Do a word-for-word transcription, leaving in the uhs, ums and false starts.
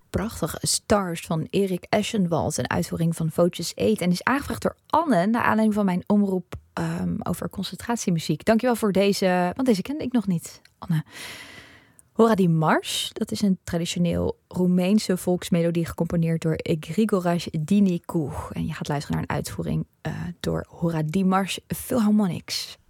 prachtige Stars van Erik Eschenwald, een uitvoering van Voces Eight. En is aangevraagd door Anne, naar aanleiding van mijn omroep um, over concentratiemuziek. Dankjewel voor deze, want deze kende ik nog niet, Anne. Hora di Mars, dat is een traditioneel Roemeense volksmelodie gecomponeerd door Grigoras Dinicu. En je gaat luisteren naar een uitvoering uh, door Hora di Mars Philharmonics.